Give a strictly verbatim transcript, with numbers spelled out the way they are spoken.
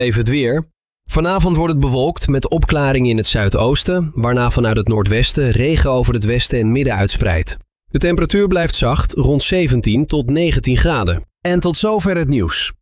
Even het weer. Vanavond wordt het bewolkt met opklaringen in het zuidoosten, waarna vanuit het noordwesten regen over het westen en midden uitspreidt. De temperatuur blijft zacht, rond zeventien tot negentien graden. En tot zover het nieuws.